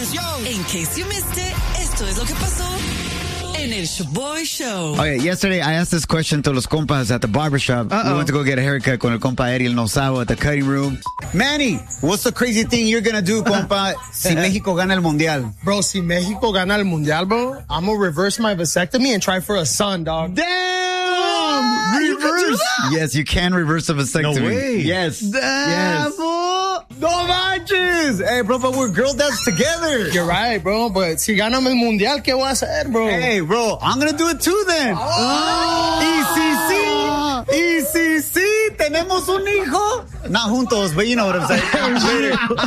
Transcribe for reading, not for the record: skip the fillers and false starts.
In case you missed it, esto es lo que pasó en el Shoboy Show. Okay, yesterday I asked this question to los compas at the barbershop. We went to go get a haircut con el compa Ariel Nosavo at the cutting room. Manny, what's the crazy thing you're gonna do, compa, si México gana el mundial? Bro, si México gana el mundial, bro, I'm gonna reverse my vasectomy and try for a son, dog. Damn! Reverse? Yes, you can reverse a vasectomy. No way. Yes. Damn, yes. fool. No manches! Hey, bro, but we're girl dads together. You're right, bro, but si ganamos el mundial, ¿qué voy a hacer, bro? Hey, bro, I'm gonna do it too then. Y si sí, tenemos un hijo. Not juntos, but you know what I'm saying.